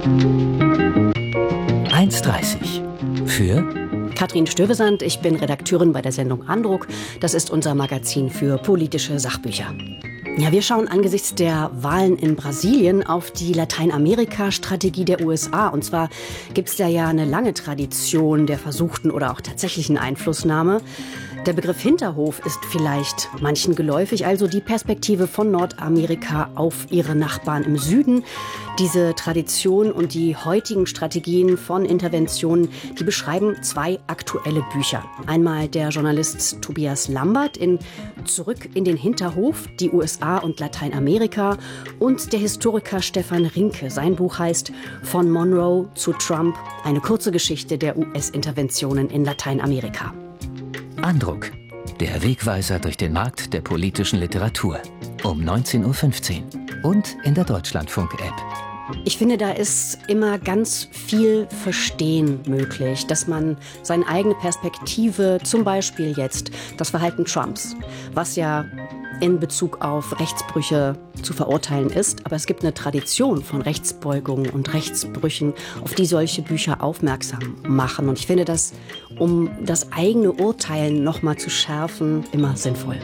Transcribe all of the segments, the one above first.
1,30 für Katrin Stövesand, ich bin Redakteurin bei der Sendung Andruck. Das ist unser Magazin für politische Sachbücher. Ja, wir schauen angesichts der Wahlen in Brasilien auf die Lateinamerika-Strategie der USA. Und zwar gibt es da ja eine lange Tradition der versuchten oder auch tatsächlichen Einflussnahme. Der Begriff Hinterhof ist vielleicht manchen geläufig, also die Perspektive von Nordamerika auf ihre Nachbarn im Süden. Diese Tradition und die heutigen Strategien von Interventionen, die beschreiben zwei aktuelle Bücher. Einmal der Journalist Tobias Lambert in Zurück in den Hinterhof, die USA und Lateinamerika, und der Historiker Stefan Rinke. Sein Buch heißt Von Monroe zu Trump, eine kurze Geschichte der US-Interventionen in Lateinamerika. Andruck, der Wegweiser durch den Markt der politischen Literatur. Um 19.15 Uhr und in der Deutschlandfunk-App. Ich finde, da ist immer ganz viel Verstehen möglich, dass man seine eigene Perspektive, zum Beispiel jetzt das Verhalten Trumps, was ja in Bezug auf Rechtsbrüche zu verurteilen ist. Aber es gibt eine Tradition von Rechtsbeugungen und Rechtsbrüchen, auf die solche Bücher aufmerksam machen. Und ich finde das, um das eigene Urteilen noch mal zu schärfen, immer sinnvoll.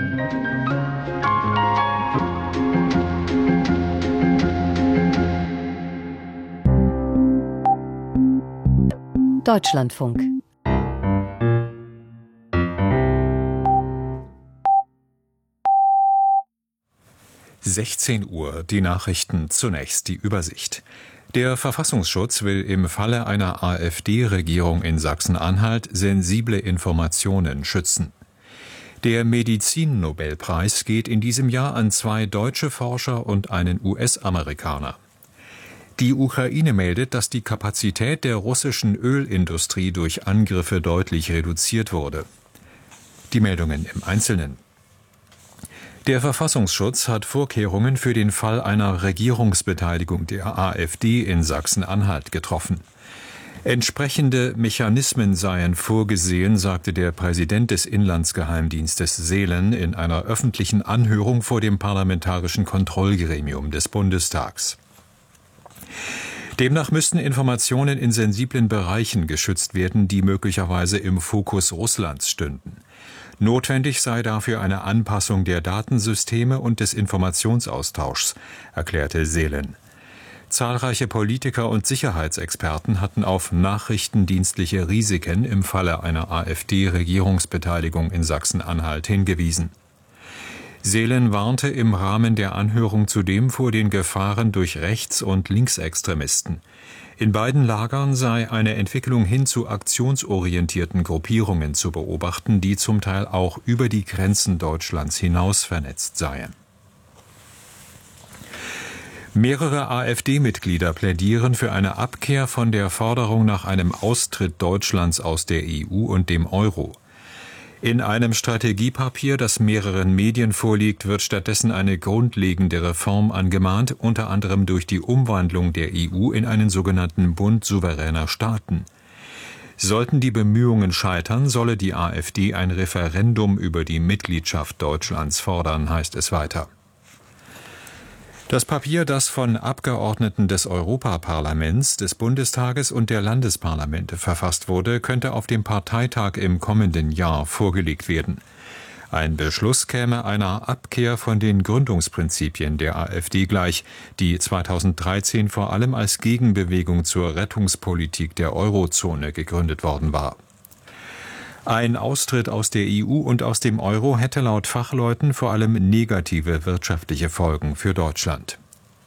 Deutschlandfunk. Uhr, die Nachrichten, zunächst die Übersicht. Der Verfassungsschutz will im Falle einer AfD-Regierung in Sachsen-Anhalt sensible Informationen schützen. Der Medizin-Nobelpreis geht in diesem Jahr an 2 deutsche Forscher und einen US-Amerikaner. Die Ukraine meldet, dass die Kapazität der russischen Ölindustrie durch Angriffe deutlich reduziert wurde. Die Meldungen im Einzelnen. Der Verfassungsschutz hat Vorkehrungen für den Fall einer Regierungsbeteiligung der AfD in Sachsen-Anhalt getroffen. Entsprechende Mechanismen seien vorgesehen, sagte der Präsident des Inlandsgeheimdienstes Seelen in einer öffentlichen Anhörung vor dem Parlamentarischen Kontrollgremium des Bundestags. Demnach müssten Informationen in sensiblen Bereichen geschützt werden, die möglicherweise im Fokus Russlands stünden. Notwendig sei dafür eine Anpassung der Datensysteme und des Informationsaustauschs, erklärte Seelen. Zahlreiche Politiker und Sicherheitsexperten hatten auf nachrichtendienstliche Risiken im Falle einer AfD-Regierungsbeteiligung in Sachsen-Anhalt hingewiesen. Seelen warnte im Rahmen der Anhörung zudem vor den Gefahren durch Rechts- und Linksextremisten. In beiden Lagern sei eine Entwicklung hin zu aktionsorientierten Gruppierungen zu beobachten, die zum Teil auch über die Grenzen Deutschlands hinaus vernetzt seien. Mehrere AfD-Mitglieder plädieren für eine Abkehr von der Forderung nach einem Austritt Deutschlands aus der EU und dem Euro. In einem Strategiepapier, das mehreren Medien vorliegt, wird stattdessen eine grundlegende Reform angemahnt, unter anderem durch die Umwandlung der EU in einen sogenannten Bund souveräner Staaten. Sollten die Bemühungen scheitern, solle die AfD ein Referendum über die Mitgliedschaft Deutschlands fordern, heißt es weiter. Das Papier, das von Abgeordneten des Europaparlaments, des Bundestages und der Landesparlamente verfasst wurde, könnte auf dem Parteitag im kommenden Jahr vorgelegt werden. Ein Beschluss käme einer Abkehr von den Gründungsprinzipien der AfD gleich, die 2013 vor allem als Gegenbewegung zur Rettungspolitik der Eurozone gegründet worden war. Ein Austritt aus der EU und aus dem Euro hätte laut Fachleuten vor allem negative wirtschaftliche Folgen für Deutschland.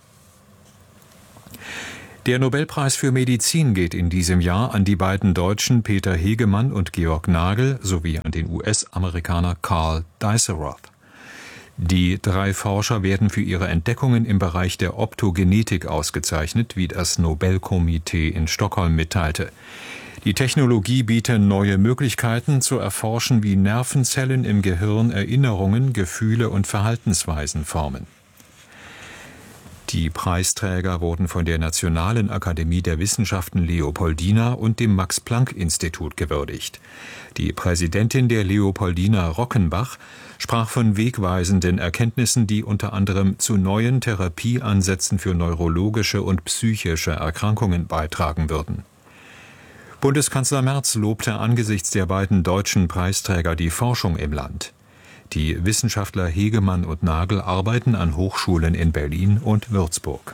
Der Nobelpreis für Medizin geht in diesem Jahr an die beiden Deutschen Peter Hegemann und Georg Nagel sowie an den US-Amerikaner Carl Diceroth. Die 3 Forscher werden für ihre Entdeckungen im Bereich der Optogenetik ausgezeichnet, wie das Nobelkomitee in Stockholm mitteilte. Die Technologie biete neue Möglichkeiten zu erforschen, wie Nervenzellen im Gehirn Erinnerungen, Gefühle und Verhaltensweisen formen. Die Preisträger wurden von der Nationalen Akademie der Wissenschaften Leopoldina und dem Max-Planck-Institut gewürdigt. Die Präsidentin der Leopoldina, Rockenbach, sprach von wegweisenden Erkenntnissen, die unter anderem zu neuen Therapieansätzen für neurologische und psychische Erkrankungen beitragen würden. Bundeskanzler Merz lobte angesichts der beiden deutschen Preisträger die Forschung im Land. Die Wissenschaftler Hegemann und Nagel arbeiten an Hochschulen in Berlin und Würzburg.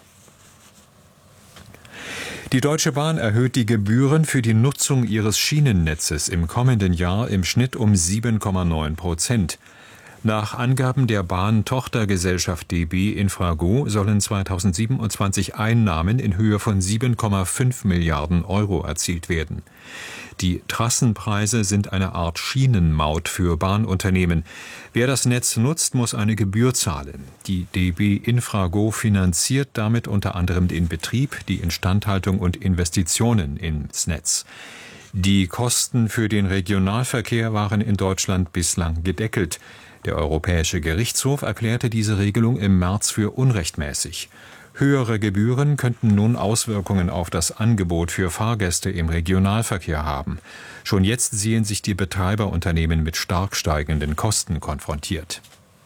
Die Deutsche Bahn erhöht die Gebühren für die Nutzung ihres Schienennetzes im kommenden Jahr im Schnitt um 7,9%. Nach Angaben der Bahn-Tochtergesellschaft DB Infrago sollen 2027 Einnahmen in Höhe von 7,5 Milliarden Euro erzielt werden. Die Trassenpreise sind eine Art Schienenmaut für Bahnunternehmen. Wer das Netz nutzt, muss eine Gebühr zahlen. Die DB Infrago finanziert damit unter anderem den Betrieb, die Instandhaltung und Investitionen ins Netz. Die Kosten für den Regionalverkehr waren in Deutschland bislang gedeckelt. Der Europäische Gerichtshof erklärte diese Regelung im März für unrechtmäßig. Höhere Gebühren könnten nun Auswirkungen auf das Angebot für Fahrgäste im Regionalverkehr haben. Schon jetzt sehen sich die Betreiberunternehmen mit stark steigenden Kosten konfrontiert.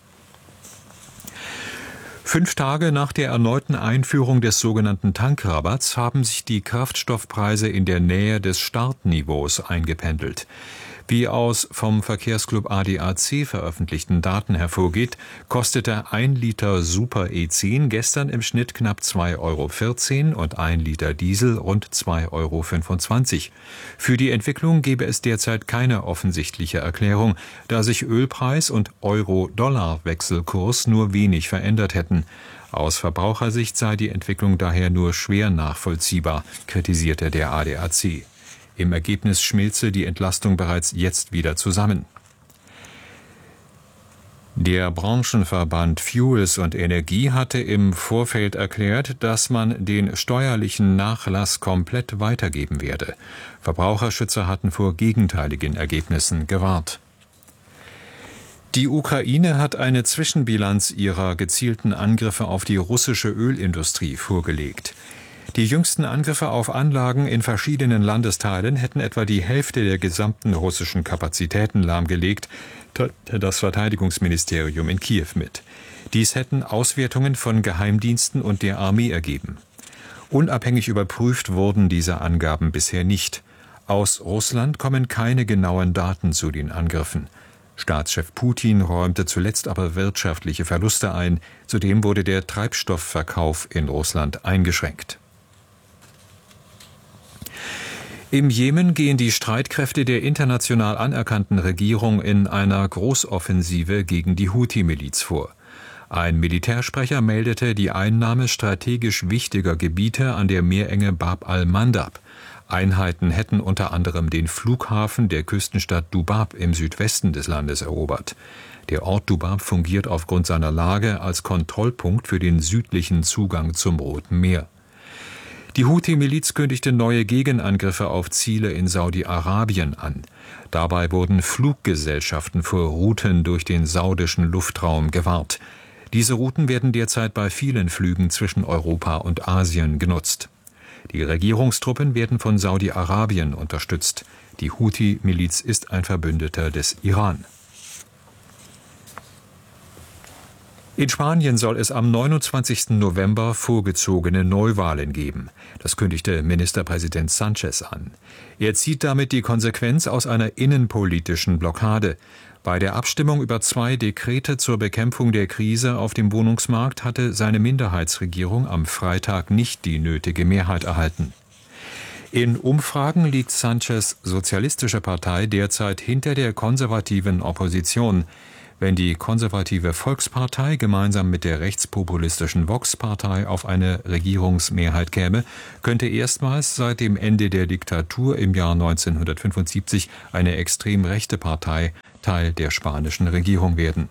5 Tage nach der erneuten Einführung des sogenannten Tankrabatts haben sich die Kraftstoffpreise in der Nähe des Startniveaus eingependelt. Wie aus vom Verkehrsclub ADAC veröffentlichten Daten hervorgeht, kostete 1 Liter Super E10 gestern im Schnitt knapp 2,14 € und 1 Liter Diesel rund 2,25 €. Für die Entwicklung gebe es derzeit keine offensichtliche Erklärung, da sich Ölpreis und Euro-Dollar-Wechselkurs nur wenig verändert hätten. Aus Verbrauchersicht sei die Entwicklung daher nur schwer nachvollziehbar, kritisierte der ADAC. Im Ergebnis schmilze die Entlastung bereits jetzt wieder zusammen. Der Branchenverband Fuels und Energie hatte im Vorfeld erklärt, dass man den steuerlichen Nachlass komplett weitergeben werde. Verbraucherschützer hatten vor gegenteiligen Ergebnissen gewarnt. Die Ukraine hat eine Zwischenbilanz ihrer gezielten Angriffe auf die russische Ölindustrie vorgelegt. Die jüngsten Angriffe auf Anlagen in verschiedenen Landesteilen hätten etwa die Hälfte der gesamten russischen Kapazitäten lahmgelegt, teilte das Verteidigungsministerium in Kiew mit. Dies hätten Auswertungen von Geheimdiensten und der Armee ergeben. Unabhängig überprüft wurden diese Angaben bisher nicht. Aus Russland kommen keine genauen Daten zu den Angriffen. Staatschef Putin räumte zuletzt aber wirtschaftliche Verluste ein. Zudem wurde der Treibstoffverkauf in Russland eingeschränkt. Im Jemen gehen die Streitkräfte der international anerkannten Regierung in einer Großoffensive gegen die Houthi-Miliz vor. Ein Militärsprecher meldete die Einnahme strategisch wichtiger Gebiete an der Meerenge Bab al-Mandab. Einheiten hätten unter anderem den Flughafen der Küstenstadt Dubab im Südwesten des Landes erobert. Der Ort Dubab fungiert aufgrund seiner Lage als Kontrollpunkt für den südlichen Zugang zum Roten Meer. Die Houthi-Miliz kündigte neue Gegenangriffe auf Ziele in Saudi-Arabien an. Dabei wurden Fluggesellschaften vor Routen durch den saudischen Luftraum gewarnt. Diese Routen werden derzeit bei vielen Flügen zwischen Europa und Asien genutzt. Die Regierungstruppen werden von Saudi-Arabien unterstützt. Die Houthi-Miliz ist ein Verbündeter des Iran. In Spanien soll es am 29. November vorgezogene Neuwahlen geben. Das kündigte Ministerpräsident Sánchez an. Er zieht damit die Konsequenz aus einer innenpolitischen Blockade. Bei der Abstimmung über 2 Dekrete zur Bekämpfung der Krise auf dem Wohnungsmarkt hatte seine Minderheitsregierung am Freitag nicht die nötige Mehrheit erhalten. In Umfragen liegt Sánchez' Sozialistische Partei derzeit hinter der konservativen Opposition. Wenn die konservative Volkspartei gemeinsam mit der rechtspopulistischen Vox-Partei auf eine Regierungsmehrheit käme, könnte erstmals seit dem Ende der Diktatur im Jahr 1975 eine extrem rechte Partei Teil der spanischen Regierung werden.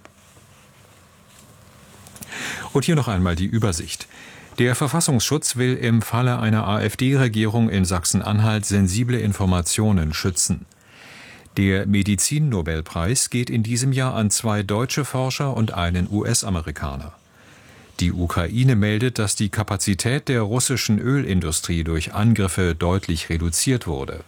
Und hier noch einmal die Übersicht. Der Verfassungsschutz will im Falle einer AfD-Regierung in Sachsen-Anhalt sensible Informationen schützen. Der Medizin-Nobelpreis geht in diesem Jahr an 2 deutsche Forscher und einen US-Amerikaner. Die Ukraine meldet, dass die Kapazität der russischen Ölindustrie durch Angriffe deutlich reduziert wurde.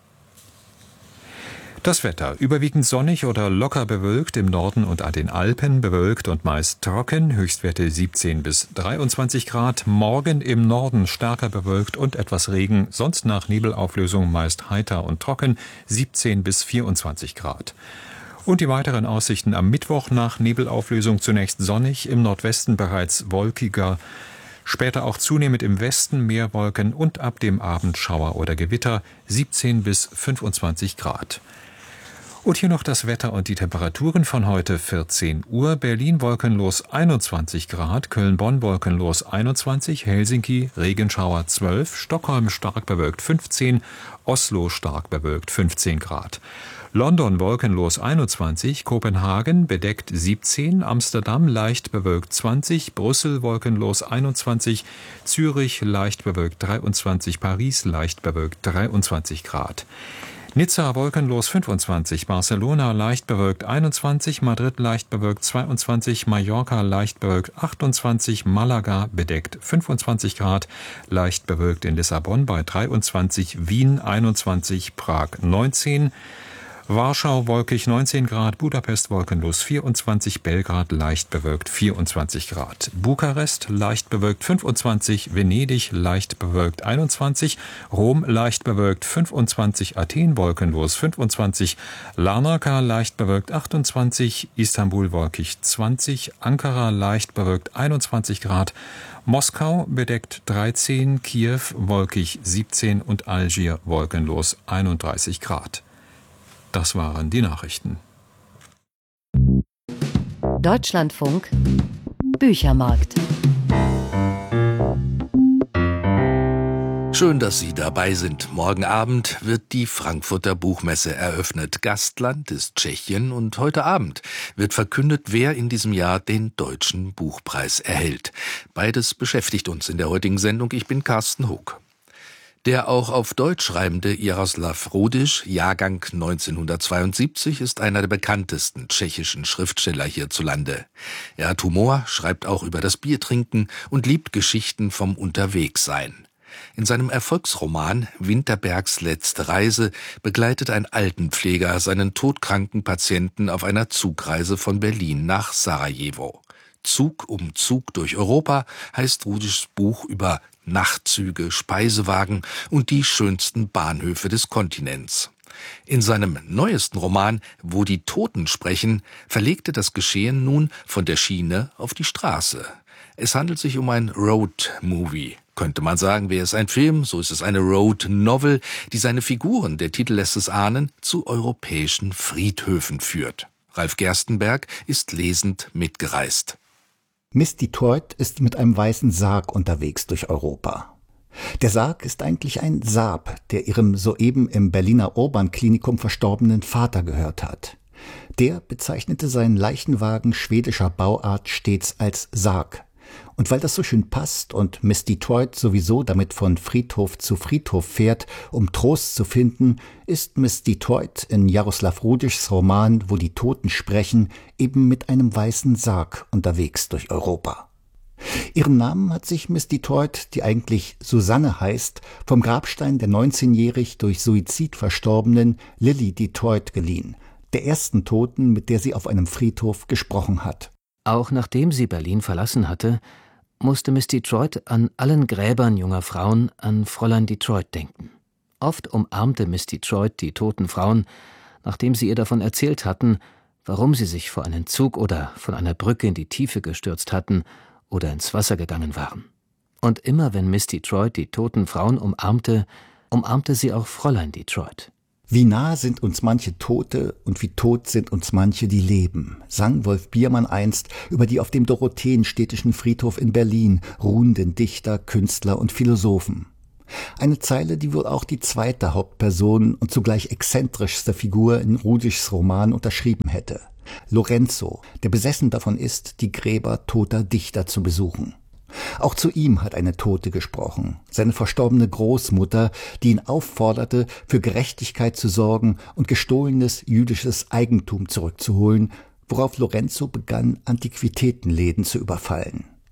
Das Wetter: überwiegend sonnig oder locker bewölkt, im Norden und an den Alpen bewölkt und meist trocken, Höchstwerte 17 bis 23 Grad. Morgen im Norden stärker bewölkt und etwas Regen, sonst nach Nebelauflösung meist heiter und trocken, 17 bis 24 Grad. Und die weiteren Aussichten am Mittwoch: nach Nebelauflösung zunächst sonnig, im Nordwesten bereits wolkiger, später auch zunehmend im Westen mehr Wolken und ab dem Abend Schauer oder Gewitter, 17 bis 25 Grad. Und hier noch das Wetter und die Temperaturen von heute: 14 Uhr, Berlin wolkenlos 21 Grad, Köln-Bonn wolkenlos 21, Helsinki Regenschauer 12, Stockholm stark bewölkt 15, Oslo stark bewölkt 15 Grad. London wolkenlos 21, Kopenhagen bedeckt 17, Amsterdam leicht bewölkt 20, Brüssel wolkenlos 21, Zürich leicht bewölkt 23, Paris leicht bewölkt 23 Grad. Nizza wolkenlos 25, Barcelona leicht bewölkt 21, Madrid leicht bewölkt 22, Mallorca leicht bewölkt 28, Malaga bedeckt 25 Grad, leicht bewölkt in Lissabon bei 23, Wien 21, Prag 19, Warschau wolkig 19 Grad, Budapest wolkenlos 24, Belgrad leicht bewölkt 24 Grad, Bukarest leicht bewölkt 25, Venedig leicht bewölkt 21, Rom leicht bewölkt 25, Athen wolkenlos 25, Larnaca leicht bewölkt 28, Istanbul wolkig 20, Ankara leicht bewölkt 21 Grad, Moskau bedeckt 13, Kiew wolkig 17 und Algier wolkenlos 31 Grad. Das waren die Nachrichten. Deutschlandfunk Büchermarkt. Schön, dass Sie dabei sind. Morgen Abend wird die Frankfurter Buchmesse eröffnet. Gastland ist Tschechien und heute Abend wird verkündet, wer in diesem Jahr den Deutschen Buchpreis erhält. Beides beschäftigt uns in der heutigen Sendung. Ich bin Carsten Hug. Der auch auf Deutsch schreibende Jaroslav Rudiš, Jahrgang 1972, ist einer der bekanntesten tschechischen Schriftsteller hierzulande. Er hat Humor, schreibt auch über das Biertrinken und liebt Geschichten vom Unterwegssein. In seinem Erfolgsroman Winterbergs letzte Reise begleitet ein Altenpfleger seinen todkranken Patienten auf einer Zugreise von Berlin nach Sarajevo. Zug um Zug durch Europa heißt Rudišs Buch über Nachtzüge, Speisewagen und die schönsten Bahnhöfe des Kontinents. In seinem neuesten Roman Wo die Toten sprechen verlegte das Geschehen nun von der Schiene auf die Straße. Es handelt sich um ein Road-Movie. Könnte man sagen, wäre es ein Film, so ist es eine Road-Novel, die seine Figuren, der Titel lässt es ahnen, zu europäischen Friedhöfen führt. Ralf Gerstenberg ist lesend mitgereist. Miss Detroit ist mit einem weißen Sarg unterwegs durch Europa. Der Sarg ist eigentlich ein Saab, der ihrem soeben im Berliner Urban-Klinikum verstorbenen Vater gehört hat. Der bezeichnete seinen Leichenwagen schwedischer Bauart stets als Sarg. Und weil das so schön passt und Miss Detroit sowieso damit von Friedhof zu Friedhof fährt, um Trost zu finden, ist Miss Detroit in Jaroslav Rudišs Roman Wo die Toten sprechen eben mit einem weißen Sarg unterwegs durch Europa. Ihren Namen hat sich Miss Detroit, die eigentlich Susanne heißt, vom Grabstein der 19-jährig durch Suizid verstorbenen Lily Detroit geliehen, der ersten Toten, mit der sie auf einem Friedhof gesprochen hat. Auch nachdem sie Berlin verlassen hatte, musste Miss Detroit an allen Gräbern junger Frauen an Fräulein Detroit denken. Oft umarmte Miss Detroit die toten Frauen, nachdem sie ihr davon erzählt hatten, warum sie sich vor einen Zug oder von einer Brücke in die Tiefe gestürzt hatten oder ins Wasser gegangen waren. Und immer wenn Miss Detroit die toten Frauen umarmte, umarmte sie auch Fräulein Detroit. Wie nah sind uns manche Tote und wie tot sind uns manche, die leben, sang Wolf Biermann einst über die auf dem Dorotheenstädtischen Friedhof in Berlin ruhenden Dichter, Künstler und Philosophen. Eine Zeile, die wohl auch die zweite Hauptperson und zugleich exzentrischste Figur in Rudišs Roman unterschrieben hätte. Lorenzo, der besessen davon ist, die Gräber toter Dichter zu besuchen. Auch zu ihm hat eine Tote gesprochen, seine verstorbene Großmutter, die ihn aufforderte, für Gerechtigkeit zu sorgen und gestohlenes jüdisches Eigentum zurückzuholen, worauf Lorenzo begann, Antiquitätenläden zu überfallen.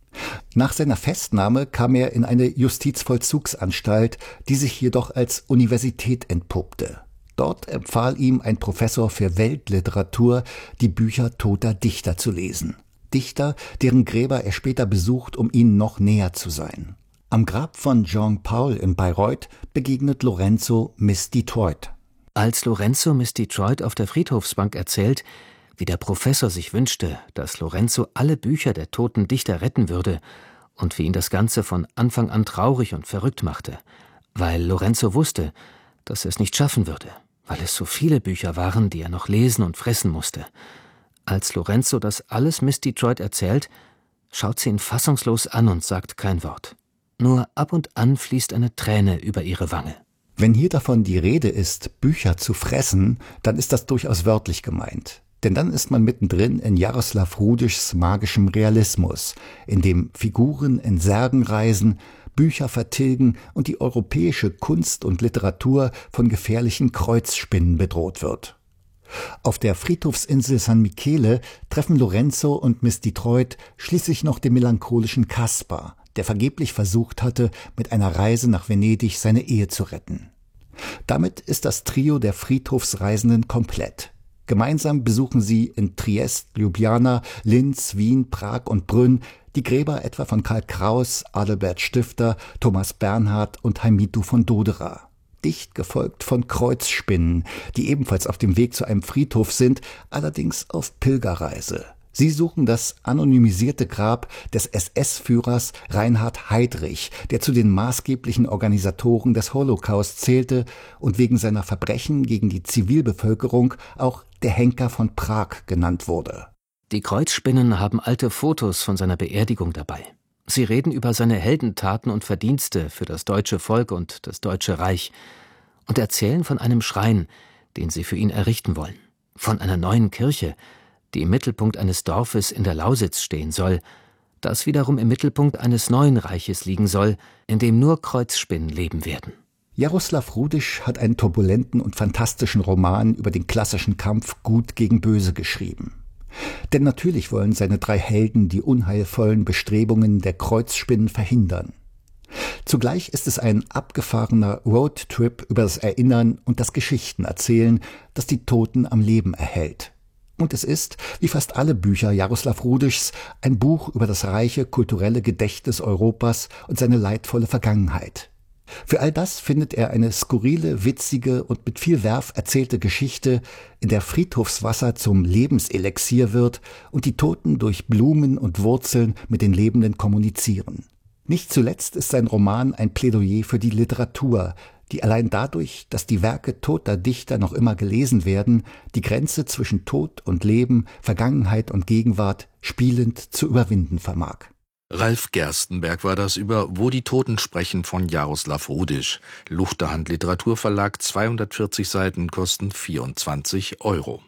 Nach seiner Festnahme kam er in eine Justizvollzugsanstalt, die sich jedoch als Universität entpuppte. Dort empfahl ihm ein Professor für Weltliteratur, die Bücher toter Dichter zu lesen. Dichter, deren Gräber er später besucht, um ihnen noch näher zu sein. Am Grab von Jean Paul in Bayreuth begegnet Lorenzo Miss Detroit. Als Lorenzo Miss Detroit auf der Friedhofsbank erzählt, wie der Professor sich wünschte, dass Lorenzo alle Bücher der toten Dichter retten würde und wie ihn das Ganze von Anfang an traurig und verrückt machte, weil Lorenzo wusste, dass er es nicht schaffen würde, weil es so viele Bücher waren, die er noch lesen und fressen musste. Als Lorenzo das alles Miss Detroit erzählt, schaut sie ihn fassungslos an und sagt kein Wort. Nur ab und an fließt eine Träne über ihre Wange. Wenn hier davon die Rede ist, Bücher zu fressen, dann ist das durchaus wörtlich gemeint. Denn dann ist man mittendrin in Jaroslav Rudischs magischem Realismus, in dem Figuren in Särgen reisen, Bücher vertilgen und die europäische Kunst und Literatur von gefährlichen Kreuzspinnen bedroht wird. Auf der Friedhofsinsel San Michele treffen Lorenzo und Miss Detroit schließlich noch den melancholischen Kaspar, der vergeblich versucht hatte, mit einer Reise nach Venedig seine Ehe zu retten. Damit ist das Trio der Friedhofsreisenden komplett. Gemeinsam besuchen sie in Triest, Ljubljana, Linz, Wien, Prag und Brünn die Gräber etwa von Karl Kraus, Adalbert Stifter, Thomas Bernhard und Heimito von Doderer. Dicht gefolgt von Kreuzspinnen, die ebenfalls auf dem Weg zu einem Friedhof sind, allerdings auf Pilgerreise. Sie suchen das anonymisierte Grab des SS-Führers Reinhard Heydrich, der zu den maßgeblichen Organisatoren des Holocaust zählte und wegen seiner Verbrechen gegen die Zivilbevölkerung auch der Henker von Prag genannt wurde. Die Kreuzspinnen haben alte Fotos von seiner Beerdigung dabei. Sie reden über seine Heldentaten und Verdienste für das deutsche Volk und das Deutsche Reich und erzählen von einem Schrein, den sie für ihn errichten wollen, von einer neuen Kirche, die im Mittelpunkt eines Dorfes in der Lausitz stehen soll, das wiederum im Mittelpunkt eines neuen Reiches liegen soll, in dem nur Kreuzspinnen leben werden. Jaroslav Rudisch hat einen turbulenten und fantastischen Roman über den klassischen Kampf Gut gegen Böse geschrieben. Denn natürlich wollen seine drei Helden die unheilvollen Bestrebungen der Kreuzspinnen verhindern. Zugleich ist es ein abgefahrener Roadtrip über das Erinnern und das Geschichtenerzählen, das die Toten am Leben erhält. Und es ist, wie fast alle Bücher Jaroslav Rudischs, ein Buch über das reiche kulturelle Gedächtnis Europas und seine leidvolle Vergangenheit. Für all das findet er eine skurrile, witzige und mit viel Werf erzählte Geschichte, in der Friedhofswasser zum Lebenselixier wird und die Toten durch Blumen und Wurzeln mit den Lebenden kommunizieren. Nicht zuletzt ist sein Roman ein Plädoyer für die Literatur, die allein dadurch, dass die Werke toter Dichter noch immer gelesen werden, die Grenze zwischen Tod und Leben, Vergangenheit und Gegenwart spielend zu überwinden vermag. Ralf Gerstenberg war das über Wo die Toten sprechen von Jaroslav Rudisch. Luchterhand Literaturverlag, 240 Seiten, kosten 24 €.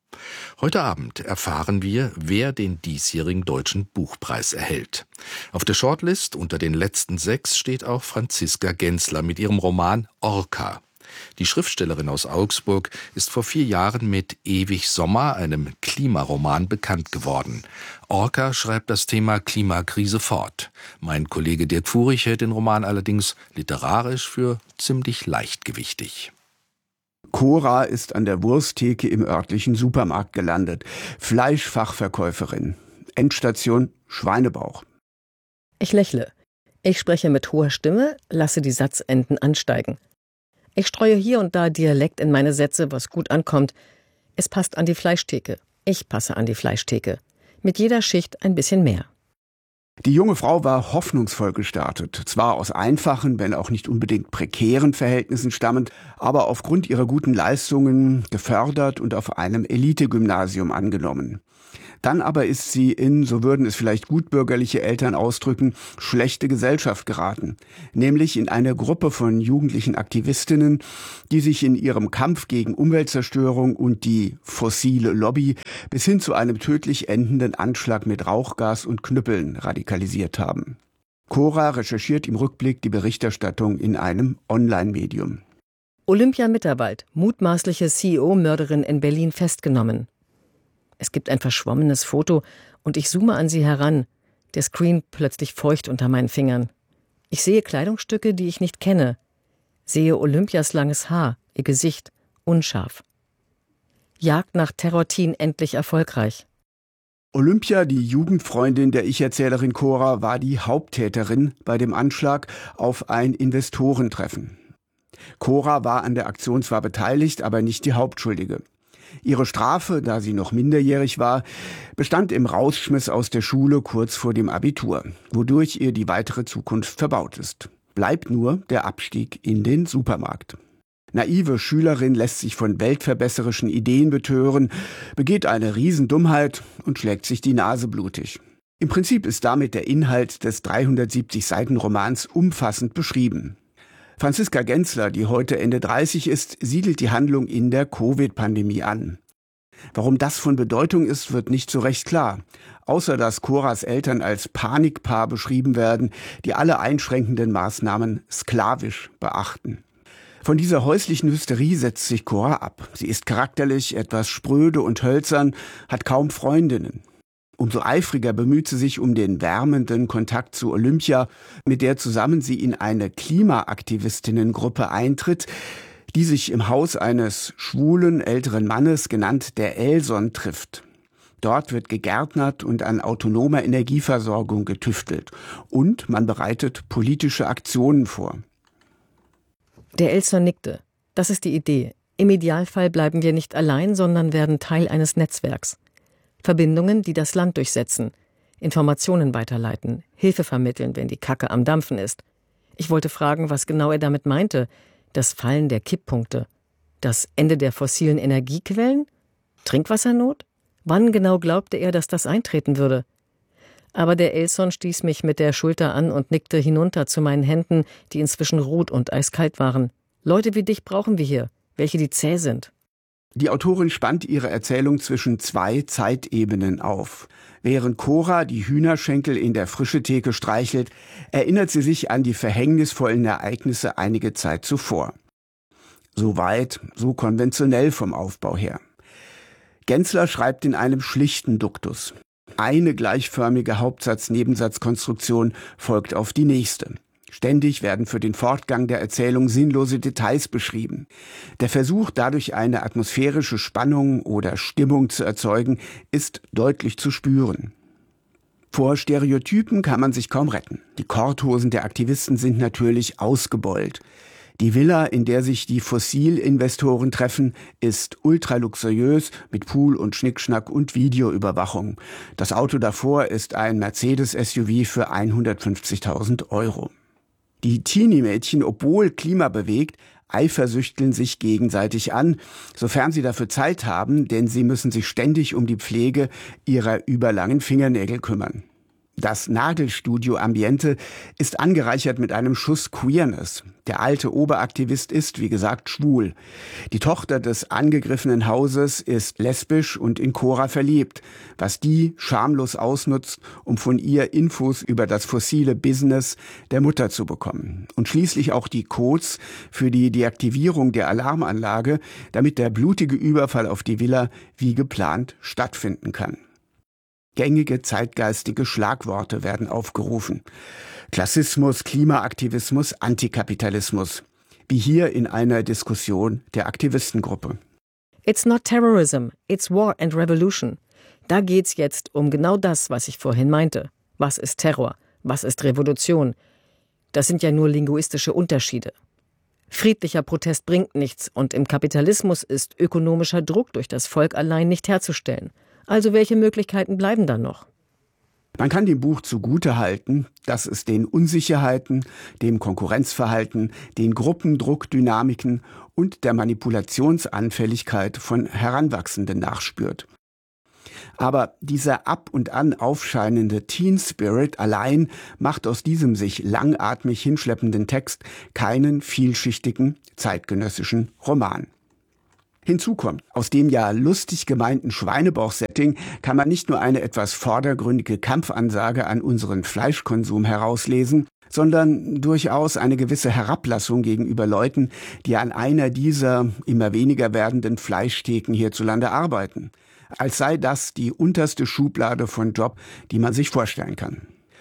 Heute Abend erfahren wir, wer den diesjährigen Deutschen Buchpreis erhält. Auf der Shortlist unter den letzten 6 steht auch Franziska Gensler mit ihrem Roman Orca. Die Schriftstellerin aus Augsburg ist vor 4 Jahren mit Ewig Sommer, einem Klimaroman, bekannt geworden. Orca schreibt das Thema Klimakrise fort. Mein Kollege Dirk Furich hält den Roman allerdings literarisch für ziemlich leichtgewichtig. Cora ist an der Wursttheke im örtlichen Supermarkt gelandet. Fleischfachverkäuferin. Endstation Schweinebauch. Ich lächle. Ich spreche mit hoher Stimme, lasse die Satzenden ansteigen. Ich streue hier und da Dialekt in meine Sätze, was gut ankommt. Es passt an die Fleischtheke. Ich passe an die Fleischtheke. Mit jeder Schicht ein bisschen mehr. Die junge Frau war hoffnungsvoll gestartet. Zwar aus einfachen, wenn auch nicht unbedingt prekären Verhältnissen stammend, aber aufgrund ihrer guten Leistungen gefördert und auf einem Elite-Gymnasium angenommen. Dann aber ist sie in, so würden es vielleicht gutbürgerliche Eltern ausdrücken, schlechte Gesellschaft geraten. Nämlich in eine Gruppe von jugendlichen Aktivistinnen, die sich in ihrem Kampf gegen Umweltzerstörung und die fossile Lobby bis hin zu einem tödlich endenden Anschlag mit Rauchgas und Knüppeln radikalisiert haben. Cora recherchiert im Rückblick die Berichterstattung in einem Online-Medium. Olympia Mitterwald, mutmaßliche CEO-Mörderin in Berlin festgenommen. Es gibt ein verschwommenes Foto und ich zoome an sie heran. Der Screen plötzlich feucht unter meinen Fingern. Ich sehe Kleidungsstücke, die ich nicht kenne. Sehe Olympias langes Haar, ihr Gesicht, unscharf. Jagd nach Terror-Teen endlich erfolgreich. Olympia, die Jugendfreundin der Ich-Erzählerin Cora, war die Haupttäterin bei dem Anschlag auf ein Investorentreffen. Cora war an der Aktion zwar beteiligt, aber nicht die Hauptschuldige. Ihre Strafe, da sie noch minderjährig war, bestand im Rausschmiss aus der Schule kurz vor dem Abitur, wodurch ihr die weitere Zukunft verbaut ist. Bleibt nur der Abstieg in den Supermarkt. Naive Schülerin lässt sich von weltverbesserischen Ideen betören, begeht eine Riesendummheit und schlägt sich die Nase blutig. Im Prinzip ist damit der Inhalt des 370-Seiten-Romans umfassend beschrieben. Franziska Genzler, die heute Ende 30 ist, siedelt die Handlung in der Covid-Pandemie an. Warum das von Bedeutung ist, wird nicht so recht klar. Außer dass Coras Eltern als Panikpaar beschrieben werden, die alle einschränkenden Maßnahmen sklavisch beachten. Von dieser häuslichen Hysterie setzt sich Cora ab. Sie ist charakterlich etwas spröde und hölzern, hat kaum Freundinnen. Umso eifriger bemüht sie sich um den wärmenden Kontakt zu Olympia, mit der zusammen sie in eine Klimaaktivistinnengruppe eintritt, die sich im Haus eines schwulen älteren Mannes, genannt der Elson, trifft. Dort wird gegärtnert und an autonomer Energieversorgung getüftelt. Und man bereitet politische Aktionen vor. Der Elson nickte. Das ist die Idee. Im Idealfall bleiben wir nicht allein, sondern werden Teil eines Netzwerks. Verbindungen, die das Land durchsetzen, Informationen weiterleiten, Hilfe vermitteln, wenn die Kacke am Dampfen ist. Ich wollte fragen, was genau er damit meinte. Das Fallen der Kipppunkte? Das Ende der fossilen Energiequellen? Trinkwassernot? Wann genau glaubte er, dass das eintreten würde? Aber der Elson stieß mich mit der Schulter an und nickte hinunter zu meinen Händen, die inzwischen rot und eiskalt waren. Leute wie dich brauchen wir hier, welche die zäh sind. Die Autorin spannt ihre Erzählung zwischen zwei Zeitebenen auf. Während Cora die Hühnerschenkel in der Frischetheke streichelt, erinnert sie sich an die verhängnisvollen Ereignisse einige Zeit zuvor. So weit, so konventionell vom Aufbau her. Genzler schreibt in einem schlichten Duktus. Eine gleichförmige Hauptsatz-Nebensatzkonstruktion folgt auf die nächste. Ständig werden für den Fortgang der Erzählung sinnlose Details beschrieben. Der Versuch, dadurch eine atmosphärische Spannung oder Stimmung zu erzeugen, ist deutlich zu spüren. Vor Stereotypen kann man sich kaum retten. Die Korthosen der Aktivisten sind natürlich ausgebeult. Die Villa, in der sich die Fossilinvestoren treffen, ist ultraluxuriös mit Pool und Schnickschnack und Videoüberwachung. Das Auto davor ist ein Mercedes-SUV für 150.000 €. Die Teenie-Mädchen, obwohl klimabewegt, eifersüchteln sich gegenseitig an, sofern sie dafür Zeit haben, denn sie müssen sich ständig um die Pflege ihrer überlangen Fingernägel kümmern. Das Nagelstudio Ambiente ist angereichert mit einem Schuss Queerness. Der alte Oberaktivist ist, wie gesagt, schwul. Die Tochter des angegriffenen Hauses ist lesbisch und in Cora verliebt, was die schamlos ausnutzt, um von ihr Infos über das fossile Business der Mutter zu bekommen. Und schließlich auch die Codes für die Deaktivierung der Alarmanlage, damit der blutige Überfall auf die Villa wie geplant stattfinden kann. Gängige zeitgeistige Schlagworte werden aufgerufen. Klassismus, Klimaaktivismus, Antikapitalismus. Wie hier in einer Diskussion der Aktivistengruppe. It's not terrorism, it's war and revolution. Da geht's jetzt um genau das, was ich vorhin meinte. Was ist Terror? Was ist Revolution? Das sind ja nur linguistische Unterschiede. Friedlicher Protest bringt nichts und im Kapitalismus ist ökonomischer Druck durch das Volk allein nicht herzustellen. Also welche Möglichkeiten bleiben dann noch? Man kann dem Buch zugutehalten, dass es den Unsicherheiten, dem Konkurrenzverhalten, den Gruppendruckdynamiken und der Manipulationsanfälligkeit von Heranwachsenden nachspürt. Aber dieser ab und an aufscheinende Teen Spirit allein macht aus diesem sich langatmig hinschleppenden Text keinen vielschichtigen zeitgenössischen Roman. Hinzu kommt, aus dem ja lustig gemeinten Schweinebauch-Setting kann man nicht nur eine etwas vordergründige Kampfansage an unseren Fleischkonsum herauslesen, sondern durchaus eine gewisse Herablassung gegenüber Leuten, die an einer dieser immer weniger werdenden Fleischtheken hierzulande arbeiten. Als sei das die unterste Schublade von Job, die man sich vorstellen kann.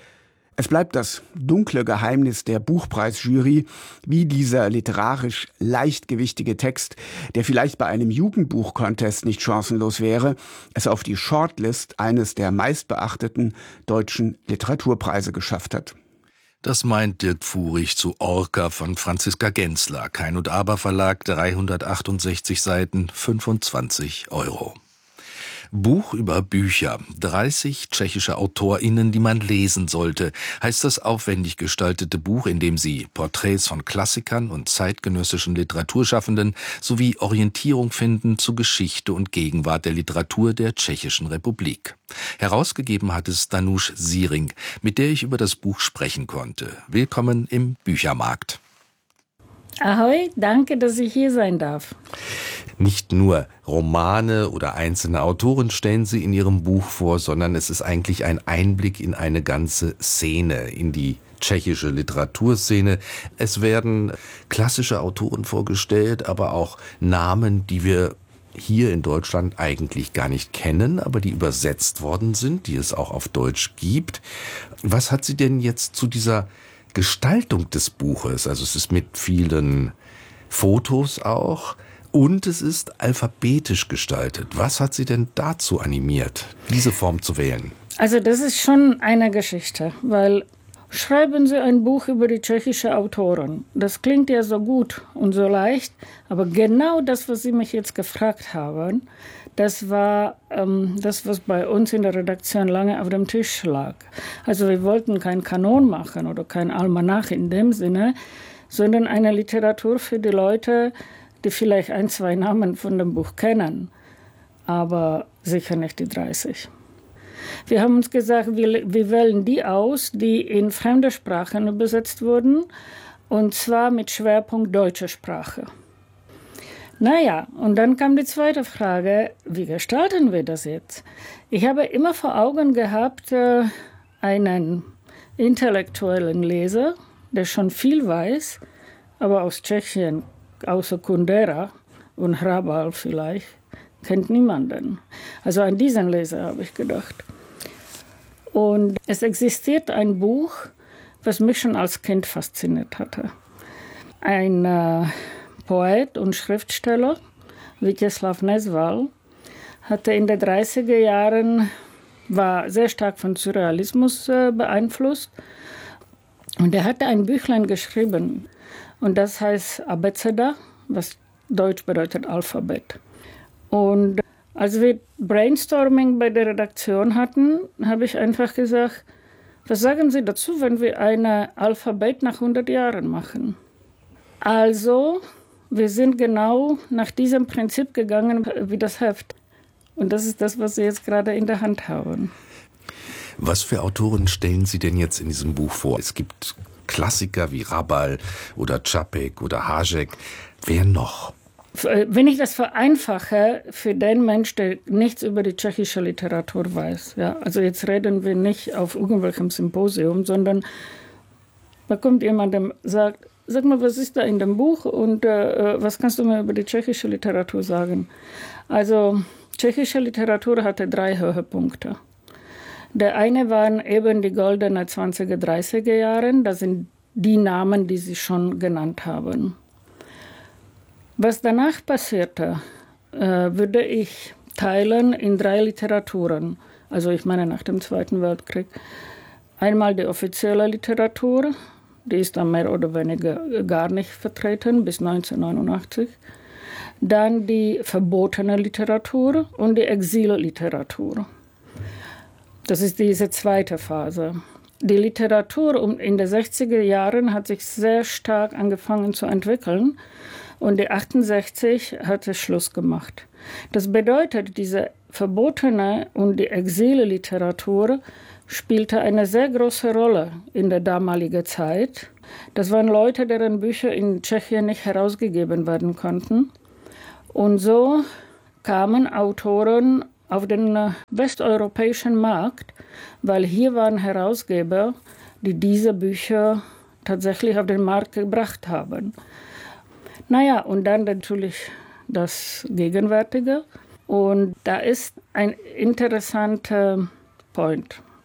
Es bleibt das dunkle Geheimnis der Buchpreisjury, wie dieser literarisch leichtgewichtige Text, der vielleicht bei einem Jugendbuch-Contest nicht chancenlos wäre, es auf die Shortlist eines der meistbeachteten deutschen Literaturpreise geschafft hat. Das meint Dirk Furich zu Orca von Franziska Gensler. Kein und Aber Verlag, 368 Seiten, 25 €. Buch über Bücher. 30 tschechische AutorInnen, die man lesen sollte, heißt das aufwendig gestaltete Buch, in dem sie Porträts von Klassikern und zeitgenössischen Literaturschaffenden sowie Orientierung finden zu Geschichte und Gegenwart der Literatur der Tschechischen Republik. Herausgegeben hat es Danuš Siering, mit der ich über das Buch sprechen konnte. Willkommen im Büchermarkt. Ahoi, danke, dass ich hier sein darf. Nicht nur Romane oder einzelne Autoren stellen Sie in Ihrem Buch vor, sondern es ist eigentlich ein Einblick in eine ganze Szene, in die tschechische Literaturszene. Es werden klassische Autoren vorgestellt, aber auch Namen, die wir hier in Deutschland eigentlich gar nicht kennen, aber die übersetzt worden sind, die es auch auf Deutsch gibt. Was hat Sie denn jetzt zu dieser Gestaltung des Buches? Also es ist mit vielen Fotos auch und es ist alphabetisch gestaltet. Was hat Sie denn dazu animiert, diese Form zu wählen? Also das ist schon eine Geschichte, weil schreiben Sie ein Buch über die tschechische Autoren. Das klingt ja so gut und so leicht, aber genau das, was Sie mich jetzt gefragt haben, das war das, was bei uns in der Redaktion lange auf dem Tisch lag. Also wir wollten kein Kanon machen oder kein Almanach in dem Sinne, sondern eine Literatur für die Leute, die vielleicht 1, 2 Namen von dem Buch kennen, aber sicher nicht die 30. Wir haben uns gesagt, wir wählen die aus, die in fremde Sprachen übersetzt wurden, und zwar mit Schwerpunkt deutsche Sprache. Naja, und dann kam die zweite Frage, wie gestalten wir das jetzt? Ich habe immer vor Augen gehabt, einen intellektuellen Leser, der schon viel weiß, aber aus Tschechien, außer Kundera und Hrabal vielleicht, kennt niemanden. Also an diesen Leser habe ich gedacht. Und es existiert ein Buch, was mich schon als Kind fasziniert hatte. Ein Poet und Schriftsteller, Vítězslav Nezval, hatte in den 30er Jahren, war sehr stark von Surrealismus beeinflusst. Und er hatte ein Büchlein geschrieben. Und das heißt Abeceda, was Deutsch bedeutet Alphabet. Und als wir Brainstorming bei der Redaktion hatten, habe ich einfach gesagt, was sagen Sie dazu, wenn wir ein Alphabet nach 100 Jahren machen? Also, wir sind genau nach diesem Prinzip gegangen wie das Heft. Und das ist das, was Sie jetzt gerade in der Hand haben. Was für Autoren stellen Sie denn jetzt in diesem Buch vor? Es gibt Klassiker wie Hrabal oder Čapek oder Hašek. Wer noch? Wenn ich das vereinfache für den Mensch, der nichts über die tschechische Literatur weiß, ja, also jetzt reden wir nicht auf irgendwelchem Symposium, sondern da kommt jemand, der sagt, sag mal, was ist da in dem Buch und was kannst du mir über die tschechische Literatur sagen? Also tschechische Literatur hatte 3 Höhepunkte. Der eine waren eben die goldenen 20er, 30er Jahre, das sind die Namen, die Sie schon genannt haben. Was danach passierte, würde ich teilen in 3 Literaturen. Also ich meine nach dem Zweiten Weltkrieg. Einmal die offizielle Literatur, die ist dann mehr oder weniger gar nicht vertreten bis 1989. Dann die verbotene Literatur und die Exilliteratur. Das ist diese zweite Phase. Die Literatur in den 60er Jahren hat sich sehr stark angefangen zu entwickeln. Und die 68 hat es Schluss gemacht. Das bedeutet, diese verbotene und die Exilliteratur spielte eine sehr große Rolle in der damaligen Zeit. Das waren Leute, deren Bücher in Tschechien nicht herausgegeben werden konnten. Und so kamen Autoren auf den westeuropäischen Markt, weil hier waren Herausgeber, die diese Bücher tatsächlich auf den Markt gebracht haben. Naja, und dann natürlich das Gegenwärtige. Und da ist ein interessanter Point.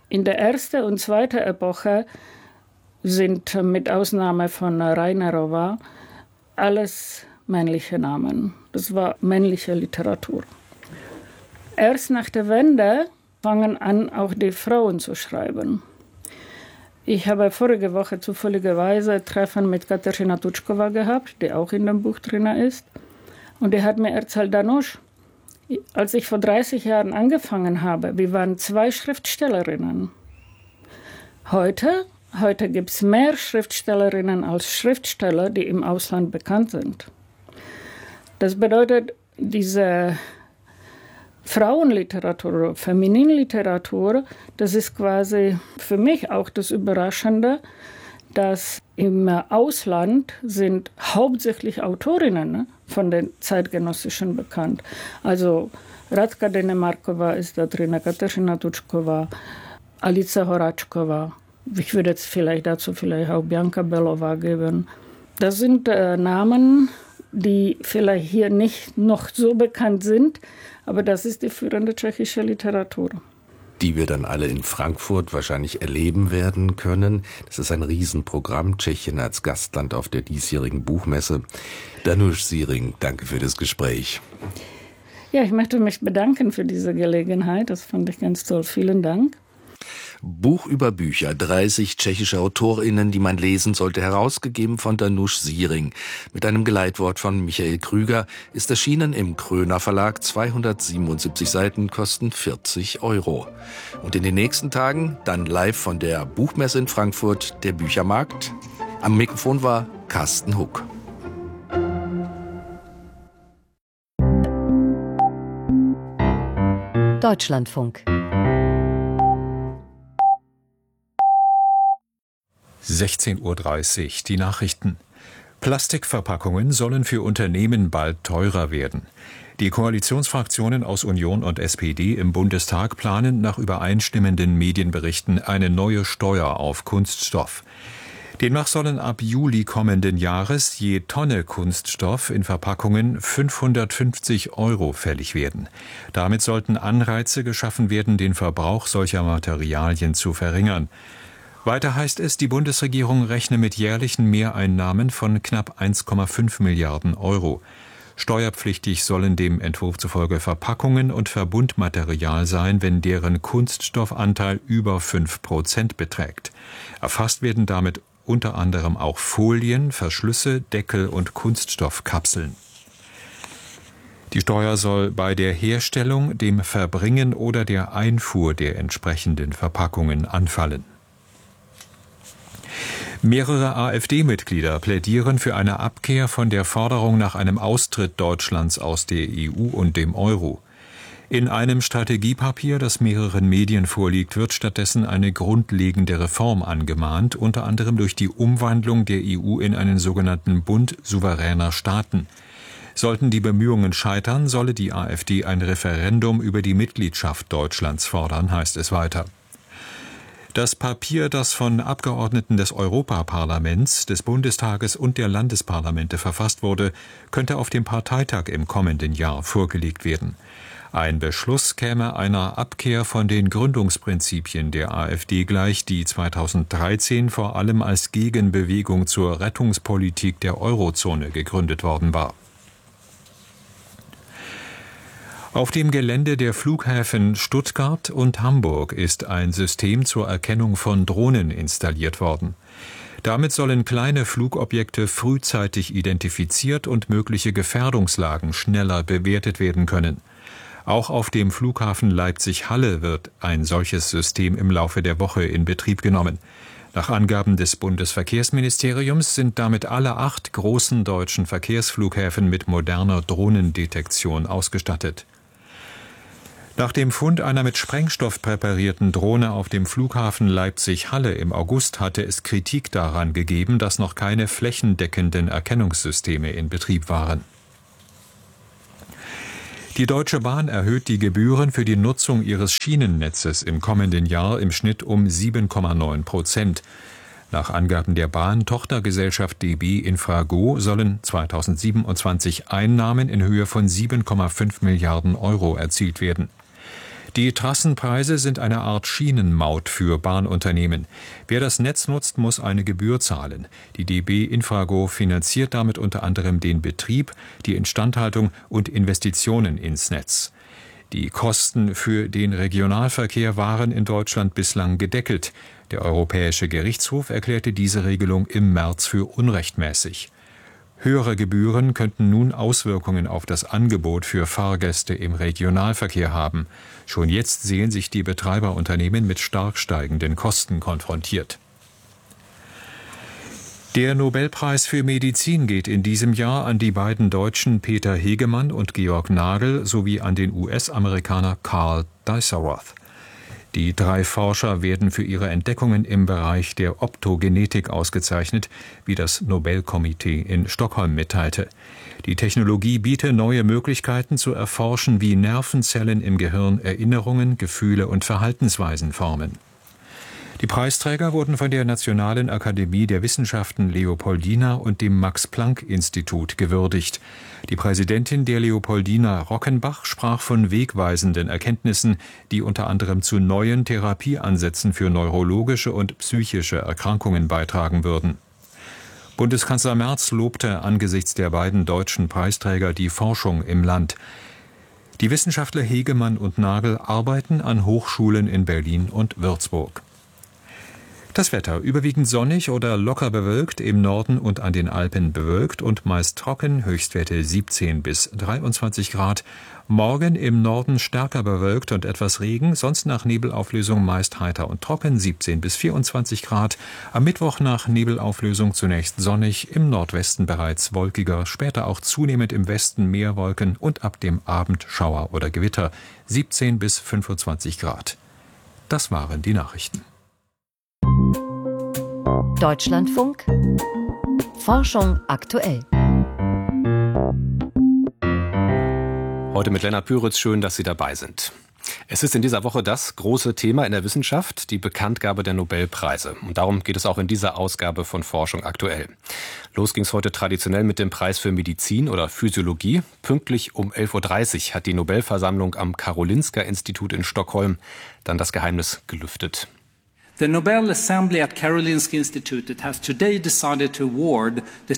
In der ersten und zweiten Epoche sind mit Ausnahme von Reinerova alles männliche Namen. Das war männliche Literatur. Erst nach der Wende fangen an, auch die Frauen zu schreiben. Ich habe vorige Woche zufälligerweise ein Treffen mit Kateřina Tučková gehabt, die auch in dem Buch drin ist. Und die hat mir erzählt, Danusch, als ich vor 30 Jahren angefangen habe, wir waren 2 Schriftstellerinnen. Heute gibt es mehr Schriftstellerinnen als Schriftsteller, die im Ausland bekannt sind. Das bedeutet, diese Frauenliteratur, Femininliteratur, das ist quasi für mich auch das Überraschende, dass im Ausland sind hauptsächlich Autorinnen von den Zeitgenössischen bekannt. Also Radka Denemarkova ist da drin, Kateřina Tučková, Alice Horáčková. Ich würde jetzt dazu auch Bianca Belova geben. Das sind Namen, die vielleicht hier nicht noch so bekannt sind, aber das ist die führende tschechische Literatur. Die wir dann alle in Frankfurt wahrscheinlich erleben werden können. Das ist ein Riesenprogramm, Tschechien als Gastland auf der diesjährigen Buchmesse. Danusch Ziering, danke für das Gespräch. Ja, ich möchte mich bedanken für diese Gelegenheit. Das fand ich ganz toll. Vielen Dank. Buch über Bücher, 30 tschechische AutorInnen, die man lesen sollte, herausgegeben von Danusch Ziering. Mit einem Geleitwort von Michael Krüger, ist erschienen im Kröner Verlag, 277 Seiten, kosten 40 €. Und in den nächsten Tagen dann live von der Buchmesse in Frankfurt, der Büchermarkt. Am Mikrofon war Carsten Huck. Deutschlandfunk. 16:30 Uhr, die Nachrichten. Plastikverpackungen sollen für Unternehmen bald teurer werden. Die Koalitionsfraktionen aus Union und SPD im Bundestag planen nach übereinstimmenden Medienberichten eine neue Steuer auf Kunststoff. Demnach sollen ab Juli kommenden Jahres je Tonne Kunststoff in Verpackungen 550 € fällig werden. Damit sollten Anreize geschaffen werden, den Verbrauch solcher Materialien zu verringern. Weiter heißt es, die Bundesregierung rechne mit jährlichen Mehreinnahmen von knapp 1,5 Milliarden €. Steuerpflichtig sollen dem Entwurf zufolge Verpackungen und Verbundmaterial sein, wenn deren Kunststoffanteil über 5% beträgt. Erfasst werden damit unter anderem auch Folien, Verschlüsse, Deckel und Kunststoffkapseln. Die Steuer soll bei der Herstellung, dem Verbringen oder der Einfuhr der entsprechenden Verpackungen anfallen. Mehrere AfD-Mitglieder plädieren für eine Abkehr von der Forderung nach einem Austritt Deutschlands aus der EU und dem Euro. In einem Strategiepapier, das mehreren Medien vorliegt, wird stattdessen eine grundlegende Reform angemahnt, unter anderem durch die Umwandlung der EU in einen sogenannten Bund souveräner Staaten. Sollten die Bemühungen scheitern, solle die AfD ein Referendum über die Mitgliedschaft Deutschlands fordern, heißt es weiter. Das Papier, das von Abgeordneten des Europaparlaments, des Bundestages und der Landesparlamente verfasst wurde, könnte auf dem Parteitag im kommenden Jahr vorgelegt werden. Ein Beschluss käme einer Abkehr von den Gründungsprinzipien der AfD gleich, die 2013 vor allem als Gegenbewegung zur Rettungspolitik der Eurozone gegründet worden war. Auf dem Gelände der Flughäfen Stuttgart und Hamburg ist ein System zur Erkennung von Drohnen installiert worden. Damit sollen kleine Flugobjekte frühzeitig identifiziert und mögliche Gefährdungslagen schneller bewertet werden können. Auch auf dem Flughafen Leipzig-Halle wird ein solches System im Laufe der Woche in Betrieb genommen. Nach Angaben des Bundesverkehrsministeriums sind damit alle 8 großen deutschen Verkehrsflughäfen mit moderner Drohnendetektion ausgestattet. Nach dem Fund einer mit Sprengstoff präparierten Drohne auf dem Flughafen Leipzig-Halle im August hatte es Kritik daran gegeben, dass noch keine flächendeckenden Erkennungssysteme in Betrieb waren. Die Deutsche Bahn erhöht die Gebühren für die Nutzung ihres Schienennetzes im kommenden Jahr im Schnitt um 7,9%. Nach Angaben der Bahn-Tochtergesellschaft DB Infrago sollen 2027 Einnahmen in Höhe von 7,5 Milliarden € erzielt werden. Die Trassenpreise sind eine Art Schienenmaut für Bahnunternehmen. Wer das Netz nutzt, muss eine Gebühr zahlen. Die DB Infrago finanziert damit unter anderem den Betrieb, die Instandhaltung und Investitionen ins Netz. Die Kosten für den Regionalverkehr waren in Deutschland bislang gedeckelt. Der Europäische Gerichtshof erklärte diese Regelung im März für unrechtmäßig. Höhere Gebühren könnten nun Auswirkungen auf das Angebot für Fahrgäste im Regionalverkehr haben. Schon jetzt sehen sich die Betreiberunternehmen mit stark steigenden Kosten konfrontiert. Der Nobelpreis für Medizin geht in diesem Jahr an die beiden Deutschen Peter Hegemann und Georg Nagel sowie an den US-Amerikaner Carl Dieselroth. Die 3 Forscher werden für ihre Entdeckungen im Bereich der Optogenetik ausgezeichnet, wie das Nobelkomitee in Stockholm mitteilte. Die Technologie biete neue Möglichkeiten zu erforschen, wie Nervenzellen im Gehirn Erinnerungen, Gefühle und Verhaltensweisen formen. Die Preisträger wurden von der Nationalen Akademie der Wissenschaften Leopoldina und dem Max-Planck-Institut gewürdigt. Die Präsidentin der Leopoldina, Rockenbach, sprach von wegweisenden Erkenntnissen, die unter anderem zu neuen Therapieansätzen für neurologische und psychische Erkrankungen beitragen würden. Bundeskanzler Merz lobte angesichts der beiden deutschen Preisträger die Forschung im Land. Die Wissenschaftler Hegemann und Nagel arbeiten an Hochschulen in Berlin und Würzburg. Das Wetter: überwiegend sonnig oder locker bewölkt, im Norden und an den Alpen bewölkt und meist trocken, Höchstwerte 17 bis 23 Grad. Morgen im Norden stärker bewölkt und etwas Regen, sonst nach Nebelauflösung meist heiter und trocken, 17 bis 24 Grad. Am Mittwoch nach Nebelauflösung zunächst sonnig, im Nordwesten bereits wolkiger, später auch zunehmend im Westen mehr Wolken und ab dem Abend Schauer oder Gewitter, 17 bis 25 Grad. Das waren die Nachrichten. Deutschlandfunk Forschung aktuell. Heute mit Lennart Püritz, schön, dass Sie dabei sind. Es ist in dieser Woche das große Thema in der Wissenschaft, die Bekanntgabe der Nobelpreise. Und darum geht es auch in dieser Ausgabe von Forschung aktuell. Los ging es heute traditionell mit dem Preis für Medizin oder Physiologie. Pünktlich um 11.30 Uhr hat die Nobelversammlung am Karolinska-Institut in Stockholm dann das Geheimnis gelüftet. The Nobel Assembly at Karolinska Institute has today decided to award the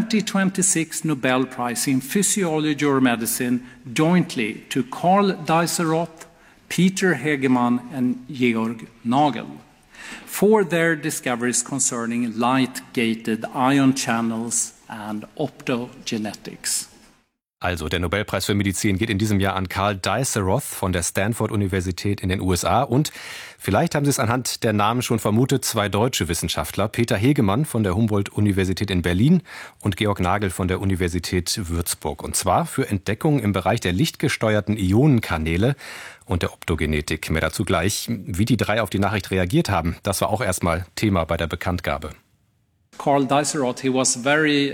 2026 Nobel Prize in Physiology or Medicine jointly to Carl Dieselroth, Peter Hegemann and Georg Nagel for their discoveries concerning light-gated ion channels and optogenetics. Also, der Nobelpreis für Medizin geht in diesem Jahr an Carl Dieselroth von der Stanford-Universität in den USA. Und vielleicht haben Sie es anhand der Namen schon vermutet, 2 deutsche Wissenschaftler, Peter Hegemann von der Humboldt-Universität in Berlin und Georg Nagel von der Universität Würzburg. Und zwar für Entdeckungen im Bereich der lichtgesteuerten Ionenkanäle und der Optogenetik. Mehr dazu gleich. Wie die 3 auf die Nachricht reagiert haben, das war auch erstmal Thema bei der Bekanntgabe. Carl Dieselroth, he was very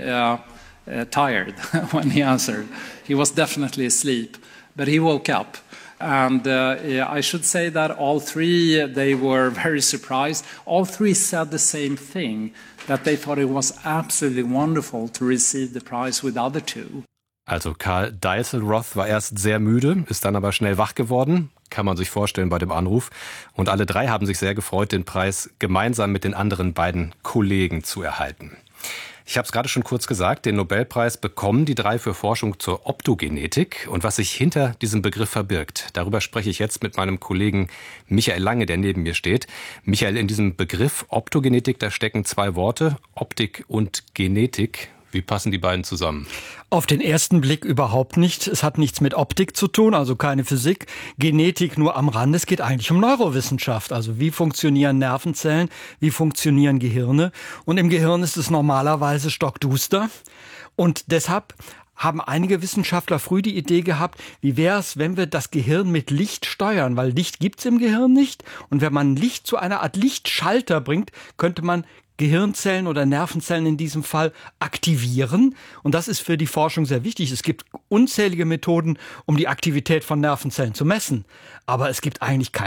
tired when he answered. He was definitely asleep, but he woke up. And I should say that all 3, they were very surprised. All 3 said the same thing, that they thought it was absolutely wonderful to receive the prize with the other 2. Also Carl Dieselroth war erst sehr müde, ist dann aber schnell wach geworden, kann man sich vorstellen bei dem Anruf. Und alle 3 haben sich sehr gefreut, den Preis gemeinsam mit den anderen beiden Kollegen zu erhalten. Ich habe es gerade schon kurz gesagt, den Nobelpreis bekommen die 3 für Forschung zur Optogenetik. Und was sich hinter diesem Begriff verbirgt, darüber spreche ich jetzt mit meinem Kollegen Michael Lange, der neben mir steht. Michael, in diesem Begriff Optogenetik, da stecken 2 Worte, Optik und Genetik. Wie passen die beiden zusammen? Auf den ersten Blick überhaupt nicht. Es hat nichts mit Optik zu tun, also keine Physik. Genetik nur am Rande. Es geht eigentlich um Neurowissenschaft. Also wie funktionieren Nervenzellen, wie funktionieren Gehirne. Und im Gehirn ist es normalerweise stockduster. Und deshalb haben einige Wissenschaftler früh die Idee gehabt, wie wäre es, wenn wir das Gehirn mit Licht steuern? Weil Licht gibt's im Gehirn nicht. Und wenn man Licht zu einer Art Lichtschalter bringt, könnte man Gehirnzellen oder Nervenzellen in diesem Fall aktivieren. Und das ist für die Forschung sehr wichtig. Es gibt unzählige Methoden, um die Aktivität von Nervenzellen zu messen. Aber es gibt eigentlich keine